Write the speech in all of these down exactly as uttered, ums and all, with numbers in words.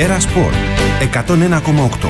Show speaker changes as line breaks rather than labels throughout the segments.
Έρα Σπορ εκατόν ένα κόμμα οκτώ.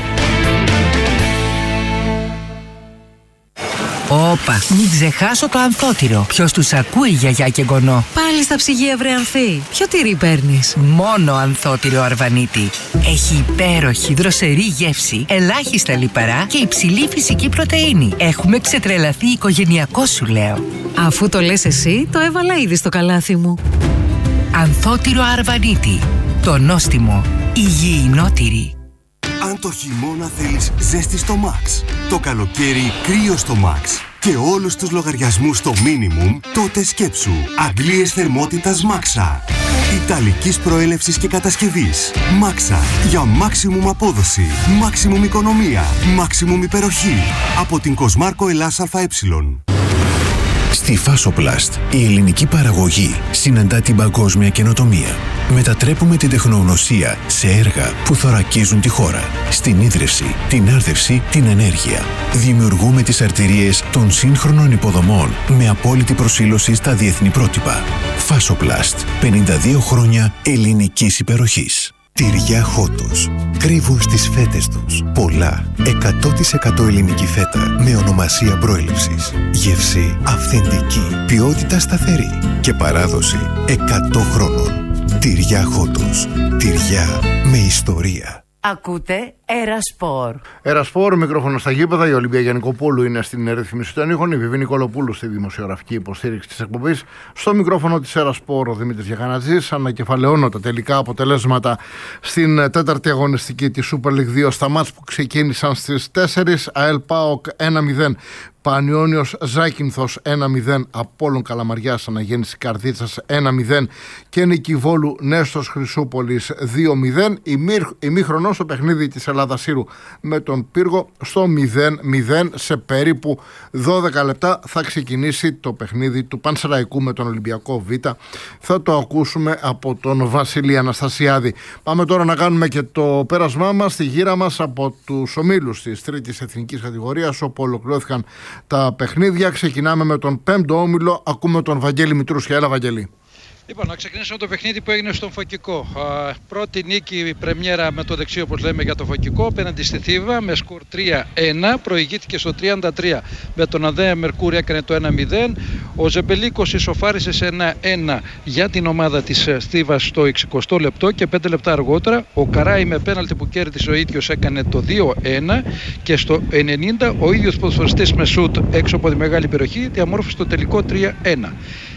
Όπα, μην ξεχάσω το ανθότυρο. Ποιος τους ακούει, γιαγιά και γονό?
Πάλι στα ψυγεία, βρε Ανθή. Ποιο τυρί παίρνεις?
Μόνο ανθότυρο Αρβανίτη. Έχει υπέροχη δροσερή γεύση, ελάχιστα λιπαρά και υψηλή φυσική πρωτεΐνη. Έχουμε ξετρελαθεί οικογενειακό, σου λέω.
Αφού το λες εσύ, το έβαλα ήδη στο καλάθι μου.
Ανθότυρο Αρβανίτη. Το νόστιμο υγιεινό-τυρί.
Αν το χειμώνα θέλεις ζέστη στο Max, το καλοκαίρι κρύο στο Max και όλους τους λογαριασμούς στο minimum, τότε σκέψου αντλίες θερμότητας Maxa. Ιταλικής προέλευσης και κατασκευής. Maxa για maximum απόδοση, maximum οικονομία, maximum υπεροχή. Από την Κοσμάρκο Ελλάς ΑΕ.
Στη Φάσοπλαστ, η ελληνική παραγωγή συναντά την παγκόσμια καινοτομία. Μετατρέπουμε την τεχνογνωσία σε έργα που θωρακίζουν τη χώρα. Στην ίδρυυση, την άρδευση, την ενέργεια. Δημιουργούμε τις αρτηρίες των σύγχρονων υποδομών με απόλυτη προσήλωση στα διεθνή πρότυπα. Φάσοπλαστ, πενήντα δύο χρόνια ελληνικής υπεροχής.
Τυριά Χότος. Κρύβουν στις φέτες τους πολλά εκατό τοις εκατό ελληνική φέτα με ονομασία προέλευσης. Γεύση αυθεντική, ποιότητα σταθερή και παράδοση εκατό χρόνων. Τυριά Χότος. Τυριά με ιστορία.
Ακούτε Έρα Σπορ.
Έρα Σπορ, μικρόφωνο στα γήπεδα. Η Ολυμπία Γιαννικοπούλου είναι στην ρύθμιση των ήχων. Η Βιβί Νικολοπούλου στη δημοσιογραφική υποστήριξη της εκπομπής. Στο μικρόφωνο της Έρα Σπορ ο Δημήτρης Γιακανατζής. Ανακεφαλαιώνω τα τελικά αποτελέσματα στην τέταρτη αγωνιστική της Super League δύο στα μάτς που ξεκίνησαν στις τέσσερις. ΑΕΛ ΠΑΟΚ ένα μηδέν. Πανιόνιος Ζάκυνθος ένα μηδέν, Απόλλων Καλαμαριάς Αναγέννηση Καρδίτσας ένα μηδέν και Νίκη Βόλου Νέστος Χρυσούπολης δύο μηδέν. Ημίχρονο στο παιχνίδι της Ελλάδας Σύρου με τον Πύργο στο μηδέν μηδέν. Σε περίπου δώδεκα λεπτά θα ξεκινήσει το παιχνίδι του Πανσεραϊκού με τον Ολυμπιακό Β. Θα το ακούσουμε από τον Βασίλη Αναστασιάδη. Πάμε τώρα να κάνουμε και το πέρασμά μας στη γύρα μας από τους ομίλους της τρίτης εθνικής κατηγορίας, όπου ολοκληρώθηκαν τα παιχνίδια. Ξεκινάμε με τον πέμπτο όμιλο. Ακούμε τον Βαγγέλη Μητρούσια. Έλα, Βαγγέλη.
Λοιπόν, να ξεκινήσουμε το παιχνίδι που έγινε στον Φωκικό. Α, πρώτη νίκη πρεμιέρα με το δεξί, όπως λέμε, για το Φωκικό απέναντι στη Θήβα με σκορ τρία ένα. Προηγήθηκε στο τριάντα τρία με τον Ανδρέα Μερκούρη, έκανε το ένα μηδέν. Ο Ζεμπελίκος ισοφάρισε σε ένα ένα για την ομάδα της Θήβας στο εξηκοστό λεπτό και πέντε λεπτά αργότερα ο Καράι με πέναλτι που κέρδισε ο ίδιος έκανε το δύο ένα και στο ενενήντα ο ίδιος ποδοσφαιριστής με σουτ έξω από τη μεγάλη περιοχή διαμόρφωσε το τελικό τρία ένα.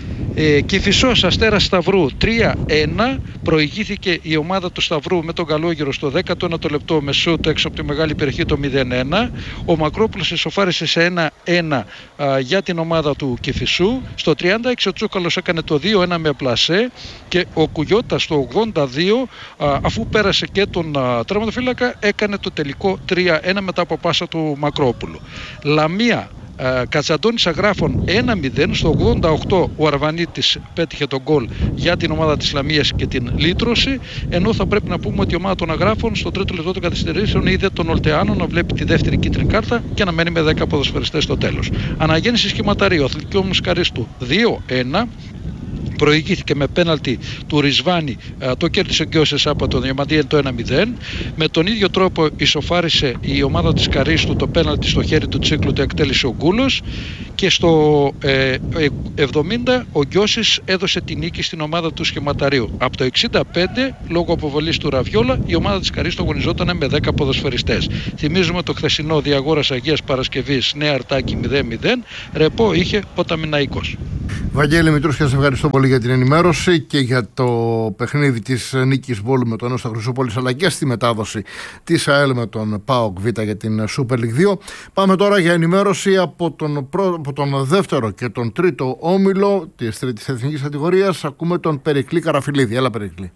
Ε, Κηφισός Αστέρας Σταυρού τρία ένα. Προηγήθηκε η ομάδα του Σταυρού με τον Καλόγερο στο δέκατο ένατο λεπτό με σούτ έξω από τη μεγάλη περιοχή το μηδέν ένα. Ο Μακρόπουλος ισοφάρισε σε ένα ένα α, για την ομάδα του Κηφισού. Στο τριάντα έξι ο Τσούκαλος έκανε το δύο ένα με πλασέ και ο Κουγιώτας στο ογδόντα δύο α, αφού πέρασε και τον α, τραυματοφύλακα έκανε το τελικό τρία ένα μετά από πάσα του Μακρόπουλου. Λαμία Uh, Κατσαντώνης Αγράφων ένα μηδέν. Στο ογδόντα οκτώ ο Αρβανίτης πέτυχε τον γκολ για την ομάδα της Λαμίας και την λύτρωση, ενώ θα πρέπει να πούμε ότι η ομάδα των Αγράφων στο τρίτο λεπτό των καθυστερήσεων είδε τον Ολτεάνο να βλέπει τη δεύτερη κίτρινη κάρτα και να μένει με δέκα ποδοσφαιριστές στο τέλος. Αναγέννηση Σχηματαρίου Αθλητικό Μουσκαρίστου δύο ένα. Προηγήθηκε με πέναλτι του Ρισβάνη, το κέρδισε ο Γκιώσες από τον Διαμαντίεν το ένα μηδέν. Με τον ίδιο τρόπο ισοφάρισε η ομάδα της Καρίστου, το πέναλτι στο χέρι του Τσίκλου το εκτέλεσε ο Γκούλος και στο ε, εβδομήντα ο Γκιώσης έδωσε τη νίκη στην ομάδα του Σχηματαρίου. Από το εξήντα πέντε λόγω αποβολής του Ραβιόλα η ομάδα της Καρίστου αγωνιζόταν με δέκα ποδοσφαιριστές. Θυμίζουμε το χθεσινό Διαγόρας Αγίας Παρασκευής Νέα Αρτάκη μηδέν μηδέν. Ρεπό είχε ο Ταμιναϊκός.
Βαγγέλη Μητρούσια, σε ευχαριστώ πολύ για την ενημέρωση και για το παιχνίδι της νίκης Βόλου με τον Νέστο Χρυσούπολης, αλλά και στη μετάδοση της ΑΕΛ με τον ΠΑΟΚ Β για την Super League δύο. Πάμε τώρα για ενημέρωση από τον, προ... από τον δεύτερο και τον τρίτο όμιλο της τρίτης εθνικής κατηγορίας. Ακούμε τον Περικλή Καραφιλίδη. Έλα, Περικλή.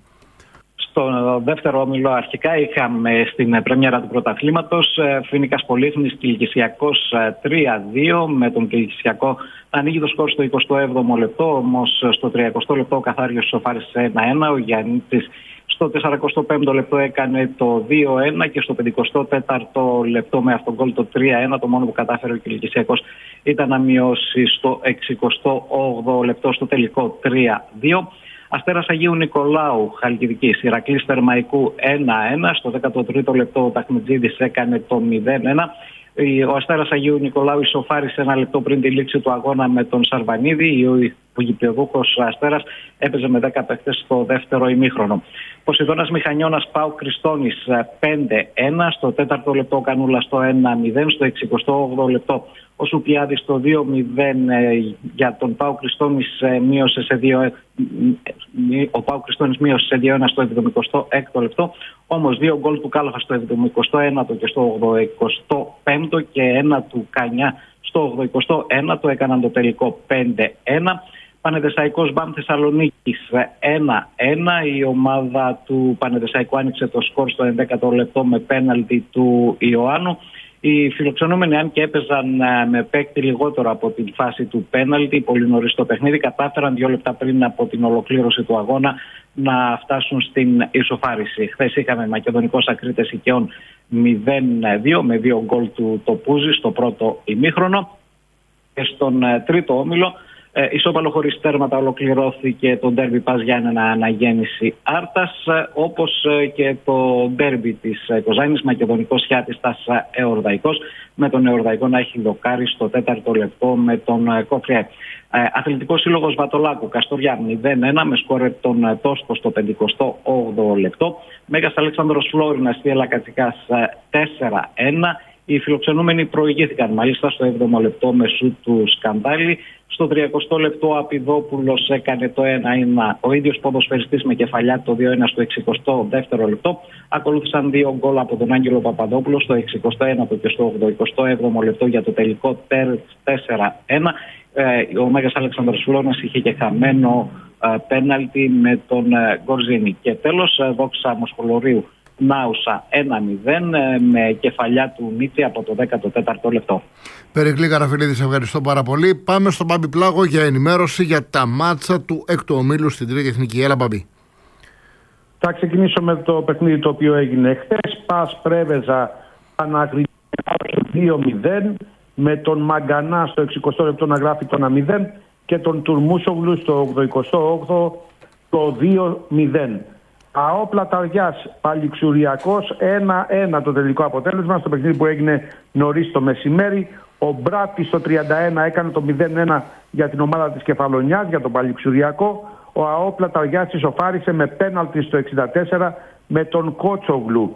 Στο δεύτερο όμιλο αρχικά είχαμε στην πρέμιερα του πρωταθλήματος Φοίνικας Πολύχνης Κιλκυσιακός τρία δύο, με τον Κιλκυσιακό να ανοίγει το σκορ στο εικοστό έβδομο λεπτό, όμως στο τριακοστό λεπτό ο Καθάριος ισοφάρισε ένα ένα, ο Γιαννίτης στο σαρανταπέμπτο πέμπτο λεπτό έκανε το δύο ένα και στο πενηκοστό τέταρτο λεπτό με αυτόν γκολ το τρία ένα. Το μόνο που κατάφερε ο Κιλκυσιακός ήταν να μειώσει στο εξηκοστό όγδοο λεπτό στο τελικό τρία δύο. Αστέρας Αγίου Νικολάου Χαλκιδικής Ηρακλής Θερμαϊκού ένα ένα. Στο δέκατο τρίτο λεπτό ο Ταχνιτζίδης έκανε το μηδέν ένα. Ο Αστέρας Αγίου Νικολάου ισοφάρισε ένα λεπτό πριν τη λήξη του αγώνα με τον Σαρβανίδη. Ο γηπεδούχος Αστέρας έπαιζε με δέκα παίχτες στο δεύτερο ημίχρονο. Ποσειδώνας Μηχανιώνας Πάου Κριστόνης πέντε ένα. Στο τέταρτο λεπτό ο Κανούλας στο ένα μηδέν. Στο εξηκοστό όγδοο λεπτό ο Σουπιάδης στο δύο μηδέν για τον Πάου Κριστόνης μείωσε σε δύο. Ο Πάου Κριστόνης μείωσε σε δύο ένα στο εβδομηκοστό έκτο λεπτό. Όμως δύο γκολ του Κάλαχα στο εβδομηκοστό ένατο και στο ογδοηκοστό πέμπτο και ένα του Κανιά στο ογδοηκοστό ένατο έκαναν το τελικό πέντε ένα. Πανεδεσσαϊκός Μπαμ Θεσσαλονίκης ένα ένα. Η ομάδα του Πανεδεσσαϊκού άνοιξε το σκορ στο ενδέκατο λεπτό με πέναλτι του Ιωάννου. Οι φιλοξενούμενοι, αν και έπαιζαν με παίκτη λιγότερο από την φάση του πέναλτι, πολύ νωρίς το παιχνίδι, κατάφεραν δύο λεπτά πριν από την ολοκλήρωση του αγώνα να φτάσουν στην ισοφάριση. Χθες είχαμε Μακεδονικός Ακρίτες Οικειών μηδέν δύο με δύο γκολ του Τοπούζη στο πρώτο ημίχρονο. Και στον τρίτο όμιλο, Ε, ισόπαλο χωρίς τέρματα ολοκληρώθηκε το ντέρμπι Πας Γιάννενα Αναγέννηση Άρτας, ε, όπως ε, και το ντέρμπι της ε, Κοζάνης Μακεδονικός Χιάτιστας Εορδαϊκός, με τον Εορδαϊκό να έχει δοκάρει στο τέταρτο λεπτό με τον ε, Κόφριε. Ε, Αθλητικός Σύλλογος Βατολάκου Καστοριά μηδέν ένα με σκόρε τον ε, Τόσκο στο πενηκοστό όγδοο λεπτό. Μέγας Αλέξανδρος Φλόρινας Θίελα Κατσικάς ε, τέσσερα ένα. Οι φιλοξενούμενοι προηγήθηκαν μάλιστα στο έβδομο λεπτό με σου του Σκαντάλη. Στο τριακοστό λεπτό ο Απιδόπουλος έκανε το ένα ένα. Ο ίδιος ποδοσφαιριστής με κεφαλιά το δύο ένα στο εξηκοστό δεύτερο λεπτό. Ακολούθησαν δύο γκολ από τον Άγγελο Παπαδόπουλο στο εξηκοστό ένατο και στο ογδοηκοστό έβδομο λεπτό για το τελικό τέσσερα ένα. Ο Μέγας Αλέξανδρος Φλόρινας είχε και χαμένο πέναλτι με τον Γκορζίνη. Και τέλος, Δόξα Μοσχολορίου Νάουσα ένα μηδέν με κεφαλιά του Μίτσι από το δέκατο τέταρτο λεπτό.
Περικλή Καραφιλίδη, σε ευχαριστώ πάρα πολύ. Πάμε στον Μπάμπη Πλάγο για ενημέρωση για τα μάτσα του έκτου ομίλου στην Τρίτη Εθνική. Έλα, Μπάμπη.
Θα ξεκινήσω με το παιχνίδι το οποίο έγινε χθες. Πας Πρέβεζα Παναγρυπνία δύο μηδέν, με τον Μαγκανά στο εξηκοστό λεπτό να γράφει το ένα μηδέν και τον Τουρμούσογλου στο ογδοηκοστό όγδοο το δύο μηδέν. ΑΟ Πλαταριάς Παλιξουριακός ένα ένα το τελικό αποτέλεσμα στο παιχνίδι που έγινε νωρίς το μεσημέρι. Ο Μπράτης στο τριάντα ένα έκανε το μηδέν ένα για την ομάδα της Κεφαλονιάς, για τον Παλιξουριακό. Ο ΑΟ Πλαταριάς ισοφάρισε με πέναλτι στο εξήντα τέσσερα με τον Κότσογλου.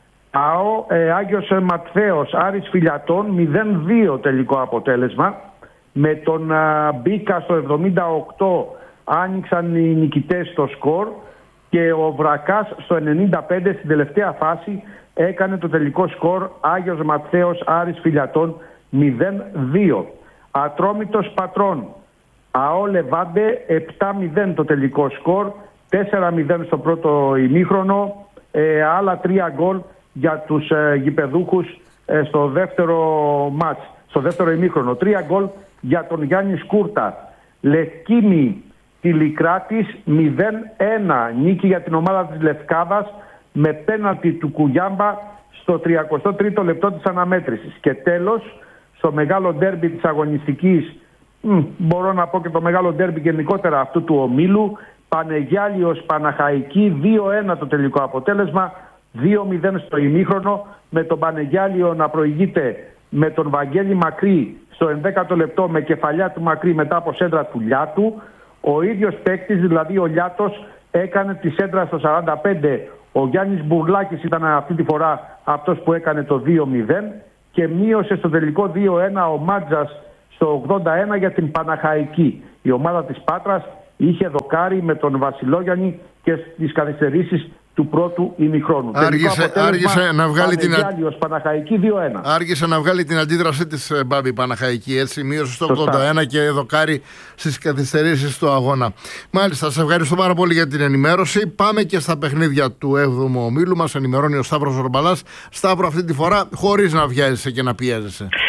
ΑΟ ε, Άγιος Ματθαίος Άρης Φιλιατών μηδέν δύο τελικό αποτέλεσμα. Με τον α, Μπίκα στο εβδομήντα οκτώ άνοιξαν οι νικητές στο σκορ. Και ο Βρακάς στο ενενήντα πέντε στην τελευταία φάση έκανε το τελικό σκορ Άγιος Ματθαίος Άρης Φιλιατών μηδέν δύο. Ατρόμητος Πατρών ΑΟ Λεβάντε επτά μηδέν το τελικό σκορ, τέσσερα μηδέν στο πρώτο ημίχρονο, ε, άλλα τρία γκολ για τους ε, γηπεδούχους ε, στο δεύτερο μάτς, στο δεύτερο ημίχρονο. Τρία γκολ για τον Γιάννη Σκούρτα. Λευκίνη Τηλικράτης μηδέν ένα, νίκη για την ομάδα της Λευκάδας με πέναλτι του Κουγιάμπα στο τριακοστό τρίτο λεπτό της αναμέτρησης. Και τέλος, στο μεγάλο ντέρμπι της αγωνιστικής, μ, μπορώ να πω και το μεγάλο ντέρμπι γενικότερα αυτού του ομίλου, Πανεγιάλιος Παναχαϊκή δύο ένα το τελικό αποτέλεσμα, δύο μηδέν στο ημίχρονο, με τον Πανεγιάλιο να προηγείται με τον Βαγγέλη Μακρύ στο ενδέκατο λεπτό με κεφαλιά του Μακρύ μετά από σέντρα του Λιάτου. Ο ίδιος παίκτης, δηλαδή ο Λιάτος, έκανε τη σέντρα στο σαράντα πέντε. Ο Γιάννης Μπουρλάκης ήταν αυτή τη φορά αυτός που έκανε το δύο μηδέν και μείωσε στο τελικό δύο ένα ο Μάτζας στο ογδόντα ένα για την Παναχαϊκή. Η ομάδα της Πάτρας είχε δοκάρει με τον Βασιλόγιαννη και στις καθυστερήσεις του πρώτου ημιχρόνου.
Άργησε, άργησε να βγάλει την
Παναχαϊκή δύο ένα.
Άργησε να βγάλει την αντίδρασή της Μπάμπη Παναχαϊκή, έτσι, μείωσε στο ογδόντα ένα και δοκάρει στις καθυστερήσεις του αγώνα. Μάλιστα, σε ευχαριστώ πάρα πολύ για την ενημέρωση. Πάμε και στα παιχνίδια του έβδομου ομίλου. Μας ενημερώνει ο Σταύρος Ορμπαλάς. Σταύρο, αυτή τη φορά χωρίς να βιάζεσαι και να πιέζεσαι.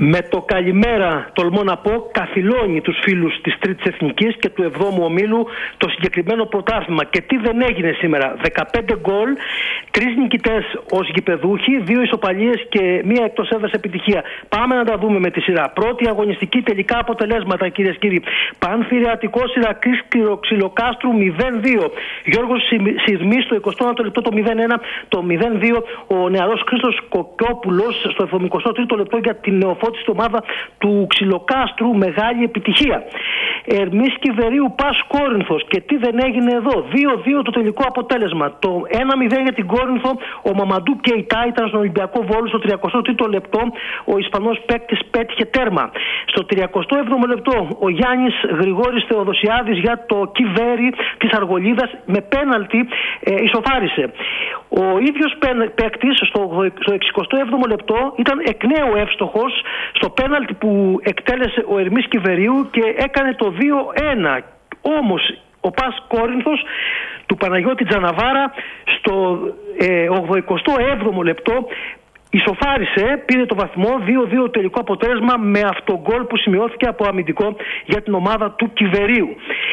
Με το καλημέρα, τολμώ να πω, καθυλώνει τους φίλους της Τρίτης Εθνικής και του εβδόμου ομίλου το συγκεκριμένο πρωτάθλημα. Και τι δεν έγινε σήμερα? δεκαπέντε γκολ, τρεις νικητές ως γηπεδούχοι, δύο ισοπαλίες και μία εκτός έδρας επιτυχία. Πάμε να τα δούμε με τη σειρά. Πρώτη αγωνιστική, τελικά αποτελέσματα, κυρίες και κύριοι. Πανθηρεατικός Ηρακλής Ξυλοκάστρου μηδέν δύο. Γιώργος Σιδμής στο εικοστό ένατο λεπτό το μηδέν ένα, το μηδέν δύο. Ο νεαρός Χρήστος Κοκκόπουλος στο εβδομηκοστό τρίτο λεπτό για την νεοφώτιστη ομάδα του Ξυλοκάστρου, μεγάλη επιτυχία. Ερμής Κιβερίου Πας Κόρινθος. Και τι δεν έγινε εδώ? δύο δύο το τελικό αποτέλεσμα. Το ένα μηδέν για την Κόρινθο. Ο Μαμαντού Κεϊτά ήταν στον Ολυμπιακό Βόλο στο τριακοστό τρίτο λεπτό. Ο Ισπανός παίκτης πέτυχε τέρμα. Στο τριακοστό έβδομο λεπτό ο Γιάννης Γρηγόρης Θεοδοσιάδης για το Κιβέρι της Αργολίδας με πέναλτι ε, ισοφάρισε. Ο ίδιος παίκτης στο, στο εξηκοστό έβδομο λεπτό ήταν εκ νέου εύστοχος στο πέναλτι που εκτέλεσε ο Ερμής Κιβερίου και έκανε το δύο ένα. Όμως ο Πας Κόρινθος του Παναγιώτη Τζαναβάρα στο ε, ογδοηκοστό έβδομο λεπτό ισοφάρισε, πήρε το βαθμό, δύο δύο τελικό αποτέλεσμα με αυτογκόλ που σημειώθηκε από αμυντικό για την ομάδα του Κιβερίου.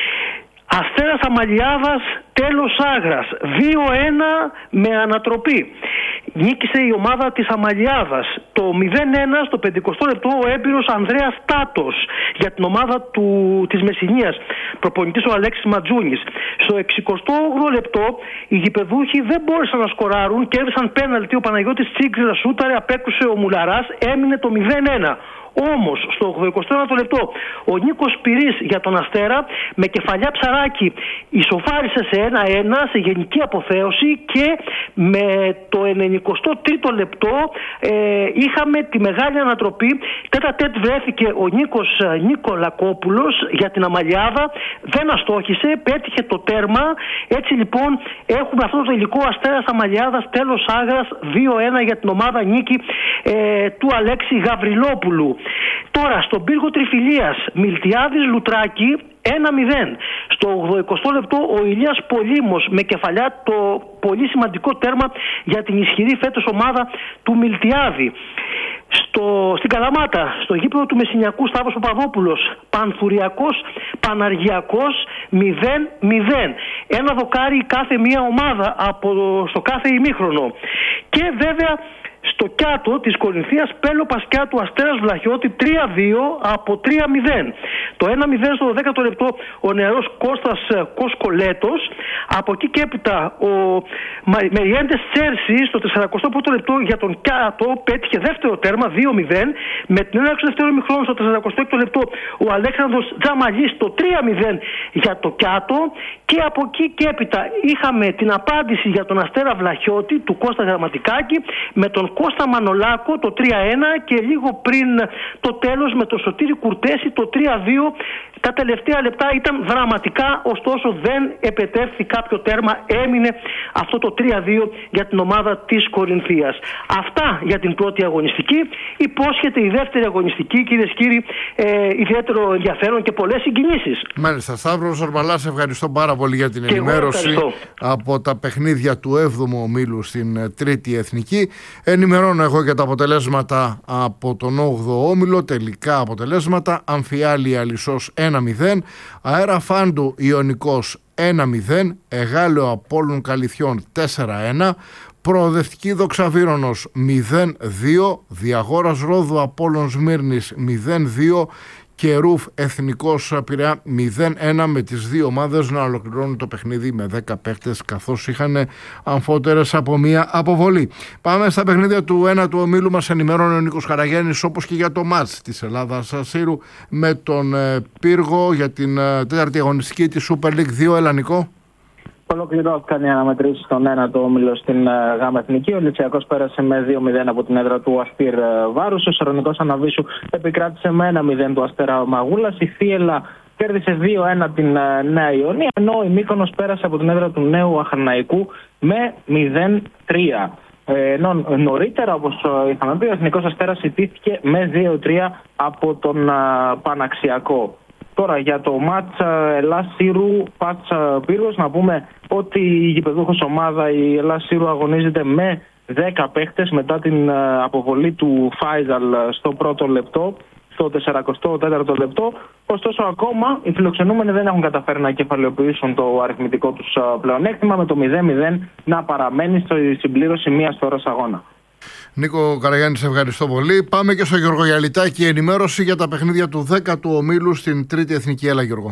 Αστέρας Αμαλιάδας, τέλος Άγρας, δύο ένα με ανατροπή. Νίκησε η ομάδα της Αμαλιάδας. Το μηδέν ένα στο πενηκοστό λεπτό ο έμπειρος Ανδρέας Τάτος για την ομάδα του, της Μεσσηνίας, προπονητής ο Αλέξης Ματζούνης. Στο εξηκοστό όγδοο λεπτό οι γηπεδούχοι δεν μπόρεσαν να σκοράρουν, κέρδισαν πέναλτι, ο Παναγιώτης Τσίγκριλα σούταρε, απέκρουσε ο Μουλαράς, έμεινε το μηδέν ένα. Όμως στο ογδοηκοστό ένατο λεπτό ο Νίκος Πυρής για τον Αστέρα με κεφαλιά Ψαράκη ισοφάρισε σε ένα ένα σε γενική αποθέωση και με το ενενηκοστό τρίτο λεπτό ε, είχαμε τη μεγάλη ανατροπή. Τέτα τέτ βρέθηκε ο Νίκος Νικολακόπουλος για την Αμαλιάδα, δεν αστόχησε, πέτυχε το τέρμα. Έτσι λοιπόν έχουμε αυτό το τελικό Αστέρας Αμαλιάδας, τέλος Άγρας, δύο ένα για την ομάδα, νίκη ε, του Αλέξη Γαβριλόπουλου. Τώρα στον πύργο Τριφυλίας Μιλτιάδης Λουτράκη ένα μηδέν. Στο ογδοηκοστό λεπτό ο Ηλίας Πολύμος με κεφαλιά το πολύ σημαντικό τέρμα για την ισχυρή φέτος ομάδα του Μιλτιάδη. Στο, στην Καλαμάτα, στο γήπεδο του Μεσσηνιακού, Σταύρος Παπαδόπουλος, Πανθουριακός Παναργιακός μηδέν μηδέν. Ένα δοκάρι κάθε μία ομάδα από, στο κάθε ημίχρονο. Και βέβαια στο Κιάτο της Κορινθίας, Πέλο Πασκιάτου Αστέρας Βλαχιώτη τρία δύο από τρία μηδέν. Το ένα μηδέν στο δέκατο λεπτό ο νεαρός Κώστας Κοσκολέτος. Από εκεί και έπειτα ο Μεριέντες Τσέρσι στο σαρανταοστό πρώτο λεπτό για τον Κιάτο πέτυχε δεύτερο τέρμα δύο μηδέν. Με την έναρξη του δεύτερου ημιχρόνου στο σαρανταοστό έκτο λεπτό ο Αλέξανδρος Τζαμαλής το τρία μηδέν για το Κιάτο. Και από εκεί και έπειτα είχαμε την απάντηση για τον Αστέρα Βλαχιώτη του Κώστα Γραμματικάκη με τον Κώστα Μανολάκο το τρία ένα και λίγο πριν το τέλος με τον Σωτήρη Κουρτέση το τρία δύο. Τα τελευταία λεπτά ήταν δραματικά, ωστόσο δεν επετεύχθη κάποιο τέρμα, έμεινε αυτό το τρία δύο για την ομάδα της Κορινθίας. Αυτά για την πρώτη αγωνιστική. Υπόσχεται η δεύτερη αγωνιστική, κυρίες και κύριοι, ε, ιδιαίτερο ενδιαφέρον και πολλές συγκινήσεις.
Μάλιστα, Σταύρο Ζορμπαλά, σε ευχαριστώ πάρα πολύ για την ενημέρωση από τα παιχνίδια του έβδομου ομίλου στην Τρίτη Εθνική. Ενημερώνω εγώ για τα αποτελέσματα από τον όγδοο όμιλο, τελικά αποτελέσματα. Αμφιάλη Αλισσός ένα μηδέν, Αέρα Φάντου Ιωνικός ένα μηδέν, Εγάλεο Απόλλων Καλυθιών τέσσερα ένα, Προοδευτική Δόξα Βύρονος μηδέν δύο, Διαγόρας Ρόδου Απόλλων Σμύρνης μηδέν δύο και Ρουφ Εθνικός Πειραιά μηδέν ένα, με τις δύο ομάδες να ολοκληρώνουν το παιχνίδι με δέκα παίχτες καθώς είχαν αμφότερες από μία αποβολή. Πάμε στα παιχνίδια του ένατου ομίλου. Μας ενημερώνει ο Νίκος Καραγιάννης, όπως και για το μάτς της Ελλάδας Σύρου με τον Πύργο για την τέταρτη αγωνιστική της Super League δύο. Έλα Νικό.
Ολοκληρώθηκαν οι αναμετρήσεις στον ένατο όμιλο στην ΓΑΜΑ Εθνική. Ο Ολυμπιακός πέρασε με δύο μηδέν από την έδρα του Αστήρ Βάρους. Ο Σαρονικός Αναβίσου επικράτησε με ένα μηδέν του Αστέρα Μαγούλας. Η Θίελα κέρδισε δύο ένα την Νέα Ιωνία, ενώ η Μύκονος πέρασε από την έδρα του Νέου Αχαρναϊκού με μηδέν τρία. Ενώ νωρίτερα, όπως είχαμε πει, ο Εθνικός Αστέρας ιτήθηκε με δύο τρία από τον Παναξιακό. Τώρα για το μάτς Ελλάς Σύρου Πάτς Πύργος, να πούμε ότι η γηπεδούχος ομάδα η Ελλάς Σύρου αγωνίζεται με δέκα παίχτες μετά την αποβολή του Φάιζαλ στο πρώτο λεπτό, στο σαράντα τέταρτο λεπτό. Ωστόσο, ακόμα οι φιλοξενούμενοι δεν έχουν καταφέρει να κεφαλαιοποιήσουν το αριθμητικό τους πλεονέκτημα, με το μηδέν μηδέν να παραμένει στη συμπλήρωση μίας ώρας αγώνα.
Νίκο Καραγιάννη, σε ευχαριστώ πολύ. Πάμε και στο Γιώργο Γιαλιτάκη, ενημέρωση για τα παιχνίδια του δέκατου ομίλου στην Τρίτη Εθνική. Έλα, Γιώργο.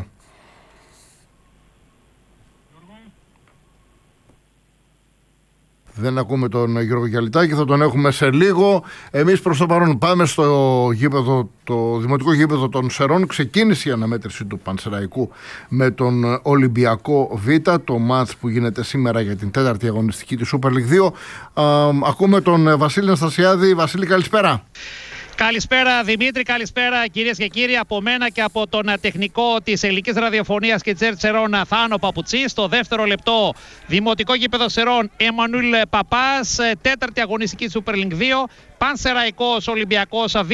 Δεν ακούμε τον Γιώργο Γιαλιτάκη, θα τον έχουμε σε λίγο. Εμείς προς το παρόν πάμε στο γήπεδο, το δημοτικό γήπεδο των Σερών. Ξεκίνησε η αναμέτρηση του Πανσεραϊκού με τον Ολυμπιακό Β, το μάτς που γίνεται σήμερα για την τέταρτη αγωνιστική της Super League δύο. Α, ακούμε τον Βασίλη Αναστασιάδη. Βασίλη, καλησπέρα.
Καλησπέρα Δημήτρη, καλησπέρα κυρίες και κύριοι από μένα και από τον τεχνικό της ελληνικής ραδιοφωνίας και της Σερών Θάνο Παπουτσί. Στο δεύτερο λεπτό δημοτικό γήπεδο Σερών Εμμανουήλ Παπάς, τέταρτη αγωνιστική Super League δύο. Πανσεραϊκός Ολυμπιακός Β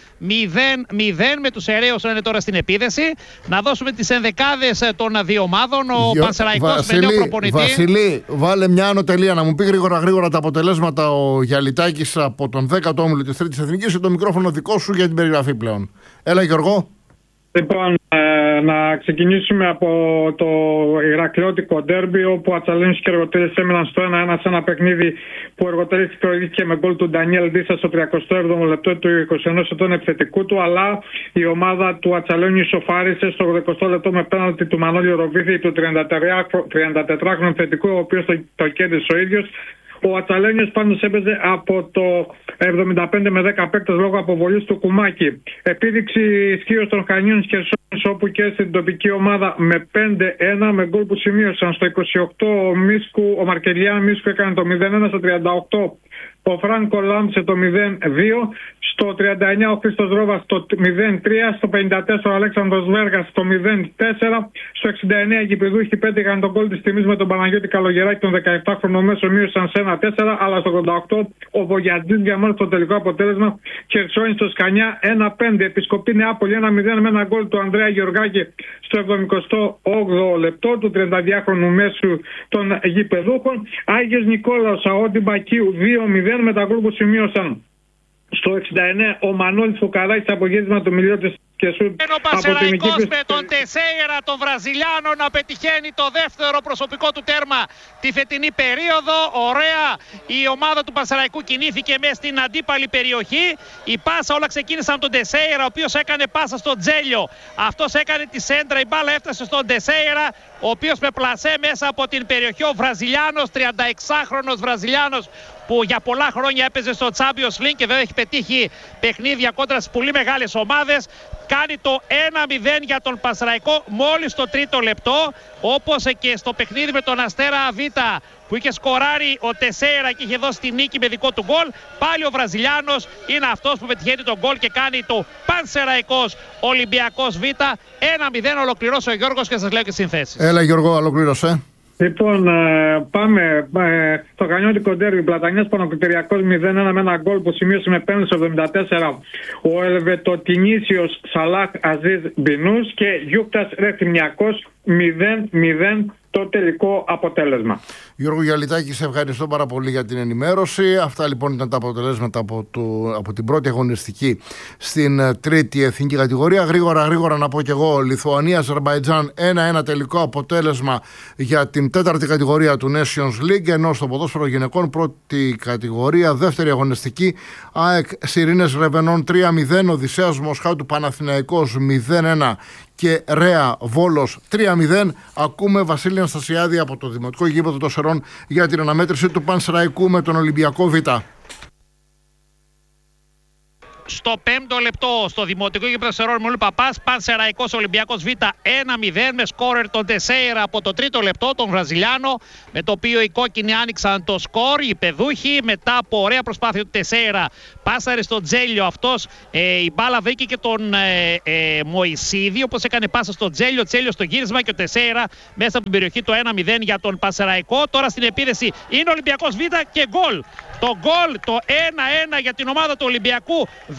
μηδέν μηδέν με τους αιρέους να είναι τώρα στην επίδεση. Να δώσουμε τις ενδεκάδες των δύο ομάδων. Ο Γιο... Πανσεραϊκός Βασίλη, με νέο προπονητή.
Βασίλη, βάλε μια άνω τελεία να μου πει γρήγορα γρήγορα τα αποτελέσματα ο Γιαλιτάκης από τον δέκατο όμιλο της Τρίτης Εθνικής και το μικρόφωνο δικό σου για την περιγραφή πλέον. Έλα, Γιώργο.
Λοιπόν, ε, να ξεκινήσουμε από το ηρακλειώτικο ντέρμπι, όπου ο Ατσαλένιος και οι Εργοτέλειες έμειναν στο ένα ένα σε ένα παιχνίδι που ο Εργοτέλειες προηγήθηκε με γκολ του Ντανιέλ Ντίσα στο τριακοστό έβδομο λεπτό του είκοσι ενός ετών επιθετικού του, αλλά η ομάδα του Ατσαλένιου ισοφάρισε στο ογδοηκοστό λεπτό με πέναλτι του Μανώλη Ροβίθη, του τριαντατετράχρονου επιθετικού, ο οποίος το, το κέρδισε ο ίδιος. Ο Ατσαλένιος πάντως έπαιζε από το εβδομήντα πέντε με δέκα παίκτες λόγω αποβολής του Κουμάκη. Επίδειξη ισχύως των Χανίων Χερσόνης, όπου και στην τοπική ομάδα με πέντε ένα, με γκολ που σημείωσαν στο είκοσι οκτώ ο, Μίσκου, ο Μαρκελιάν Μίσκου έκανε το μηδέν ένα, στο τριάντα οκτώ ο Φράνκο Λάμψε το μηδέν δύο, στο τριάντα εννιά ο Χρήστος Ρόβας το μηδέν τρία, στο πενήντα τέσσερα ο Αλέξανδρος Βέργας το μηδέν τέσσερα, στο εξήντα εννέα οι γηπεδούχοι πέτυχαν τον γκολ της τιμής με τον Παναγιώτη Καλογεράκη, τον δεκαεπτάχρονο μέσο, μείωσαν σε ένα τέσσερα, αλλά στο ογδόντα οκτώ ο Βογιατζής διαμόρφωσε το τελικό αποτέλεσμα. Χερσόνης στο Σκανιά ένα πέντε, Επισκοπή Νεάπολη ένα μηδέν με ένα γκολ του Ανδρέα Γεωργάκη στο εβδομηκοστό όγδοο λεπτό του τριανταδυάχρονου μέσου των γηπεδούχων. Άγιος Νικόλαος Αόντι Μπακίου δύο μηδέν με τα γκολ που σημείωσαν στο εξήντα εννέα ο Μανώλης Φουκαράκης από γύρισμα του Μιλιώτης και Σουτ.
Ο Πανσεραϊκός με τον Τεσέιρα τον Βραζιλιάνο να πετυχαίνει το δεύτερο προσωπικό του τέρμα τη φετινή περίοδο. Ωραία, η ομάδα του Πανσεραϊκού κινήθηκε μέσα στην αντίπαλη περιοχή. Η πάσα όλα ξεκίνησαν από τον Τεσέιρα, ο οποίος έκανε πάσα στον Τζέλιο. Αυτός έκανε τη σέντρα, η μπάλα έφτασε στον Τεσέιρα, ο οποίος με πλασέ μέσα από την περιοχή. Ο Βραζιλιάνος, τριανταεξάχρονος Βραζιλιάνος, που για πολλά χρόνια έπαιζε στο Champions League και δεν έχει πετύχει παιχνίδια κόντρα στις πολύ μεγάλες ομάδες, κάνει το ένα μηδέν για τον Πανσεραϊκό μόλις το τρίτο λεπτό, όπως και στο παιχνίδι με τον Αστέρα Β που είχε σκοράρει ο Τεσέιρα και είχε δώσει τη νίκη με δικό του γκολ. Πάλι ο Βραζιλιάνος είναι αυτός που πετυχαίνει τον γκολ και κάνει το Πανσεραϊκός Ολυμπιακός Β ένα μηδέν. Ολοκληρώσει ο Γιώργος και σας λέω και συνθέσεις.
Έλα, Γιώργο, ολοκλήρωσε.
Λοιπόν, πάμε στο Χανιώτικο ντέρμπι. Πλατανιάς Πανοκριτεριακός μηδέν ένα με ένα γκολ που σημείωσε με πέντε στο εβδομήντα τέσσερα ο Ελβετοτινήσιος Σαλάχ Αζίζ Μπινούς και Γιούκτας Ρεθυμιακός μηδέν μηδέn το τελικό αποτέλεσμα.
Γιώργο Γιαλιτάκη, σε ευχαριστώ πάρα πολύ για την ενημέρωση. Αυτά λοιπόν ήταν τα αποτελέσματα από, το, από την πρώτη αγωνιστική στην τρίτη εθνική κατηγορία. Γρήγορα γρήγορα να πω και εγώ, Λιθουανία-Αζερμπαϊτζάν ένα ένα τελικό αποτέλεσμα για την τέταρτη κατηγορία του Nations League, ενώ στο ποδόσφαιρο γυναικών πρώτη κατηγορία, δεύτερη αγωνιστική, ΑΕΚ Σιρήνες Ρεβενών τρία μηδέν, Οδυσσέας Μοσχάτου Παναθηναϊκός μηδέν ένα και Ρέα Βόλος τρία μηδέν. Ακούμε Βασίλη Αναστασιάδη από το Δημοτικό Γήπεδο των Σερών για την αναμέτρηση του Πανσεραϊκού με τον Ολυμπιακό Β.
Στο πέμπτο λεπτό, στο Δημοτικό Γήπεδο Σερών Μουλού Παπάς, Πανσεραϊκός Ολυμπιακός Β ένα μηδέν με σκόρερ τον Τεσέιρα από το τρίτο λεπτό, τον Βραζιλιάνο, με το οποίο οι κόκκινοι άνοιξαν το σκορ. Οι παιδούχοι, μετά από ωραία προσπάθεια του Τεσέιρα, πάσαρε στον Τζέλιο αυτός. Ε, η μπάλα βρήκε και τον ε, ε, Μωυσίδη, όπως έκανε πάσα στον Τζέλιο. Τζέλιο στο γύρισμα και ο Τεσέιρα μέσα από την περιοχή το ένα μηδέν για τον Πανσεραϊκό. Τώρα στην επίδεση είναι ο Ολυμπιακός Β και γκολ. Το γκολ, το ένα ένα για την ομάδα του Ολυμπιακού Β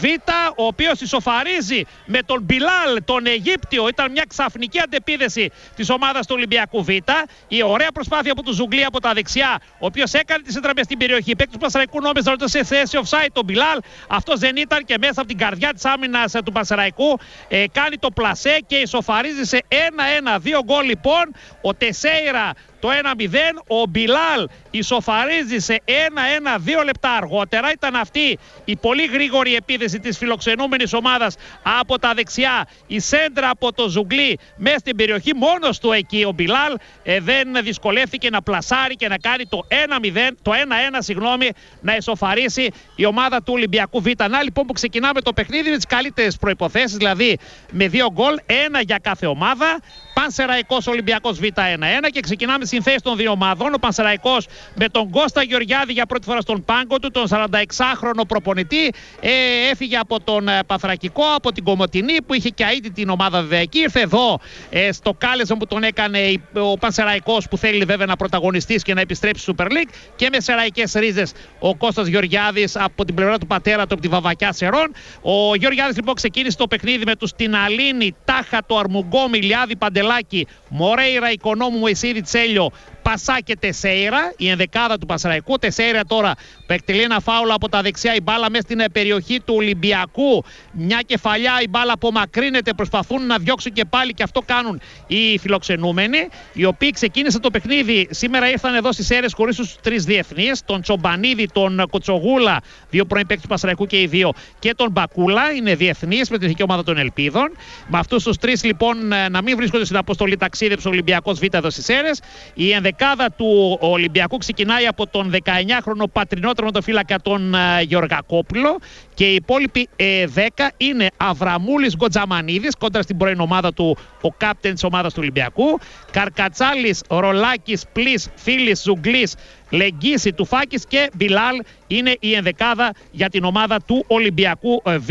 Β, ο οποίος ισοφαρίζει με τον Μπιλάλ, τον Αιγύπτιο. Ήταν μια ξαφνική αντεπίδεση της ομάδας του Ολυμπιακού Β. Η ωραία προσπάθεια από τον Ζουγκλή από τα δεξιά, ο οποίος έκανε τη σέντρα μες στην περιοχή. Παίκτης του Πανσεραϊκού νόμιζα ότι σε θέση offside τον Μπιλάλ. Αυτός δεν ήταν και μέσα από την καρδιά της άμυνας του Πανσεραϊκού ε, κάνει το πλασέ και ισοφαρίζει σε ένα ένα. Δύο γκολ λοιπόν. Ο Τεσέιρα το ένα μηδέν. Ο Μπιλάλ ισοφαρίζει σε ένα ένα δύο λεπτά αργότερα. Ήταν αυτή η πολύ γρήγορη επίδεση της φιλοξενούμενης ομάδας από τα δεξιά. Η σέντρα από το Ζουγκλή μέσα στην περιοχή. Μόνος του εκεί ο Μπιλάλ ε, δεν δυσκολεύτηκε να πλασάρει και να κάνει το ένα μηδέν, το ένα ένα συγγνώμη, να ισοφαρίσει η ομάδα του Ολυμπιακού Β. Να λοιπόν που ξεκινάμε το παιχνίδι με τις καλύτερες προϋποθέσεις, δηλαδή με δύο γκολ, ένα για κάθε ομάδα. Πανσεραϊκός Ολυμπιακός Β ένα ένα και ξεκινάμε στην θέση των δύο ομάδων. Ο Πανσεραϊκός με τον Κώστα Γεωργιάδη για πρώτη φορά στον πάγκο του, τον σαρανταεξάχρονο προπονητή. Ε, έφυγε από τον ε, Παθρακικό, από την Κομοτηνή που είχε και αίτητη την ομάδα βέβαια εκεί. Ήρθε εδώ ε, στο κάλεσμα που τον έκανε ο Πανσεραϊκός, που θέλει βέβαια να πρωταγωνιστήσει και να επιστρέψει στη Super League, και με σεραϊκές ρίζες ο Κώστας Γεωργιάδης από την πλευρά του πατέρα του, από τη Βαβακιά Σερών. Ο Γεωργιάδης λοιπόν ξεκίνησε το παιχνίδι με τους Τιναλίνη, Τάχατο, Αρμουγκό, Μιλιάδη, Παντελάκη, Μορέιρα, Οικονόμου, Μωυσίδη, Τσέλιο, Πασά και Τεσέιρα, η ενδεκάδα του Πανσεραϊκού. Τεσέιρα τώρα που εκτελεί ένα φάουλο από τα δεξιά, η μπάλα μέσα στην περιοχή του Ολυμπιακού. Μια κεφαλιά, η μπάλα απομακρύνεται, προσπαθούν να διώξουν και πάλι, και αυτό κάνουν οι φιλοξενούμενοι, οι οποίοι ξεκίνησαν το παιχνίδι. Σήμερα ήρθαν εδώ στις Σέρρες χωρίς τους τρεις διεθνείς, τον Τσομπανίδη, τον Κοτσογούλα, δύο πρώην παίκτες του Πανσεραϊκού και οι δύο, και τον Μπακούλα, είναι διεθνείς με την εθνική ομάδα των Ελπίδων. Με αυτούς τους τρεις λοιπόν να μην βρίσκονται στην αποστολή, ταξίδεψε ο Ολυμπιακός Β εδώ στις Σέρρες. Η ενδεκάδα του Ολυμπιακού ξεκινάει από τον δεκαεννιάχρονο πατρινό τερματοφύλακα τον uh, Γεωργακόπουλο, και οι υπόλοιποι ε, δέκα είναι Αβραμούλης, Γκοτζαμανίδης, κόντρα στην πρώην ομάδα του, ο κάπτεν της ομάδας του Ολυμπιακού, Καρκατσάλης, Ρολάκης, Πλής, Φίλης, Ζουγκλής, Λεγγίση, Τουφάκης και Μπιλάλ είναι η ενδεκάδα για την ομάδα του Ολυμπιακού Β,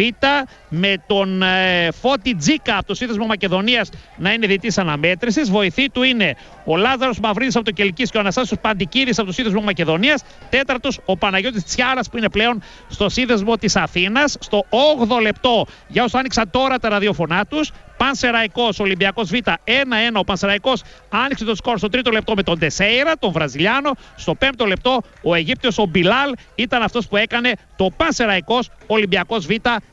με τον ε, Φώτη Τζίκα από το Σύνδεσμο Μακεδονίας να είναι διαιτητής αναμέτρησης. Βοηθοί του είναι ο Λάζαρος Μαυρίδης από το Κελκής και ο Αναστάσιος Παντικίδης από το Σύνδεσμο Μακεδονίας. Τέταρτος ο Παναγιώτης Τσιάρας που είναι πλέον στο Σύνδεσμο της Αθήνας. Στο όγδοο λεπτό, για όσους άνοιξαν τώρα τα ραδιοφωνά τους, Πανσεραϊκός Ολυμπιακός Β ένα ένα. Ο Πανσεραϊκός άνοιξε το σκορ στο τρίτο λεπτό με τον Τεσέιρα, τον Βραζιλιάνο. Στο πέμπτο λεπτό ο Αιγύπτιος ο Μπιλάλ ήταν αυτός που έκανε το Πανσεραϊκός Ολυμπιακός Β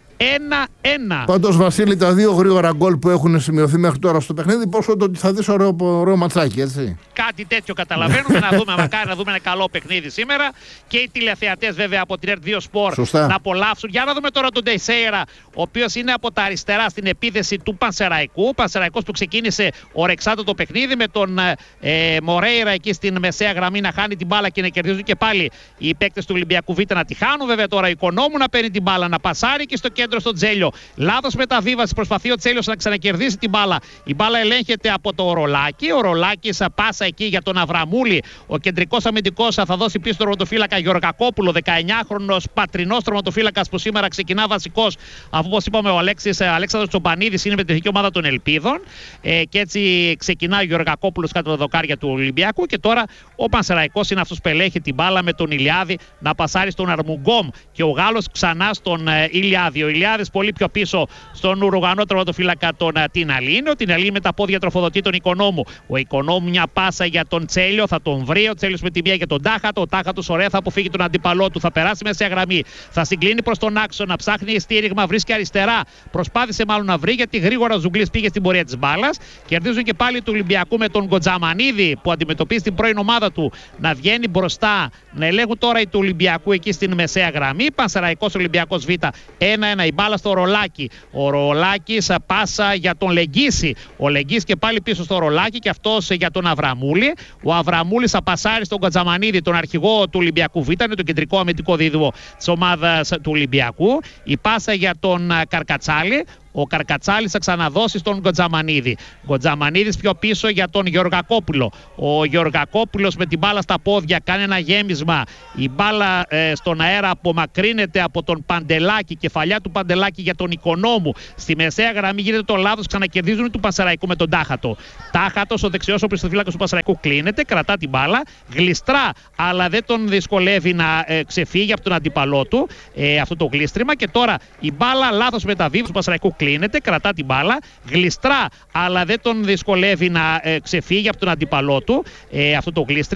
ένα ένα.
Πάντως, Βασίλη, τα δύο γρήγορα γκολ που έχουν σημειωθεί μέχρι τώρα στο παιχνίδι, πόσο το ότι θα δεις ωραίο, ωραίο ματσάκι, έτσι.
Κάτι τέτοιο καταλαβαίνουμε. Να δούμε, μακάρι να δούμε ένα καλό παιχνίδι σήμερα. Και οι τηλεθεατές βέβαια από την Ερτ δύο Σπορ να απολαύσουν. Για να δούμε τώρα τον Τεσέιρα, ο οποίος είναι από τα αριστερά στην επίδεση του Πανσεραϊκού. Ο Πανσεραϊκός που ξεκίνησε ορεξάτο το παιχνίδι με τον ε, Μορέιρα εκεί στην μεσαία γραμμή να χάνει την μπάλα και να κερδίζουν και πάλι οι παίκτες του Ολυμπιακού Β να τη χάνουν. Βέβαια τώρα η Οικονόμου να παίρνει την μπάλα, να πασάρει και στο κέντρο στον Τσέλιο. Λάθος μεταβίβαση, προσπαθεί ο Τσέλιος να ξανακερδίσει την μπάλα. Η μπάλα ελέγχεται από το Ρολάκι. Ο Ρολάκης πάσα εκεί για τον Αβραμούλη. Ο κεντρικός αμυντικός θα δώσει πίσω τον τερματοφύλακα Γεωργακόπουλο, δεκαεννιάχρονος πατρινός τερματοφύλακας που σήμερα ξεκινά βασικός, αφού όπως είπαμε ο Αλέξης, Αλέξανδρος Τσομπανίδης είναι με την εθνική ομάδα των Ελπίδων. Ε, και έτσι ξεκινάει ο Γεωργακόπουλος κάτω τα δοκάρια του Ολυμπιακού. Και τώρα ο Πανσεραϊκός είναι αυτός που ελέγχει την μπάλα με τον Ηλιάδη να πασάρει στον Αρμουγκόμ και ο Γάλλος ξανά στον ε, Ηλιάδη. Ο Ηλιάδης πολύ πιο πίσω στον Ουρουγανό τερματοφύλακα τον uh, Τιναλίνο. Ο Τιναλίνο με τα πόδια τροφοδοτεί τον Οικονόμου. Ο Οικονόμου μια πάσα για τον Τσέλιο, θα τον βρει. Ο Τσέλιος με τη μία για τον Τάχατο. Ο Τάχατος ωραία θα αποφύγει τον αντίπαλό του, θα περάσει μέσα σε γραμμή. Θα συγκλίνει προς τον άξονα, ψάχνει στήριγμα, βρίσκει αριστερά. Προσπάθησε μάλλον να βρει, γιατί γρήγορα ο Ζουγκλής πήγε στην πορεία της μπάλας. Κερδίζουν και πάλι του Ολυμπιακού με τον Γκοτζαμανίδη που αντιμετωπίζει την πρώην ομάδα του να βγαίνει μπροστά. Να ελέγχουν τώρα οι του Ολυμπιακού εκεί στην μεσαία γραμμή. Πανσεραϊκός Ολυμπιακός Β ένα ένα. Η μπάλα στο Ρολάκι. Ο Ρολάκης πάσα για τον Λεγγίση. Ο Λεγγίση και πάλι πίσω στο Ρολάκι και αυτός για τον Αβραμούλη. Ο Αβραμούλης θα πασάρει στον Γκοτζαμανίδη, τον αρχηγό του Ολυμπιακού Β, είναι το κεντρικό αμυντικό δίδυμο της ομάδας του Ολυμπιακού. Η πάσα για τον Καρκατσάλη. Ο Καρκατσάλης θα ξαναδώσει στον Γκοτζαμανίδη. Γκοτζαμανίδης πιο πίσω για τον Γεωργακόπουλο. Ο Γεωργακόπουλος με την μπάλα στα πόδια κάνει ένα γέμισμα. Η μπάλα ε, στον αέρα απομακρύνεται από τον Παντελάκη. Κεφαλιά του Παντελάκη για τον Οικονόμου. Στη μεσαία γραμμή γίνεται το λάθος. Ξανακερδίζουν του Πασαραϊκού με τον Τάχατο. Τάχατος, ο δεξιός οπισθοφύλακας του Πασαραϊκού, κλείνεται, κρατά την μπάλα. Γλιστρά, αλλά δεν τον δυσκολεύει να ε, ξεφύγει από τον αντίπαλό του ε, αυτό το γλίστριμα. Και τώρα η μπάλα λάθος μεταβίβαση του Πασαραϊκού, κλείνεται, κρατά την μπάλα. Γλιστρά, αλλά δεν τον δυσκολεύει να ε, ξεφύγει από τον αντίπαλό του ε, αυτό το γλίστριμα.